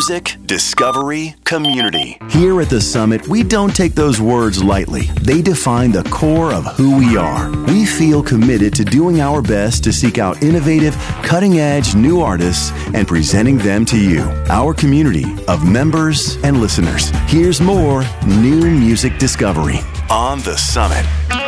music, discovery, community. Here at the Summit, we don't take those words lightly. They define the core of who we are. We feel committed to doing our best to seek out innovative, cutting-edge new artists and presenting them to you, our community of members and listeners. Here's more new music discovery on the Summit.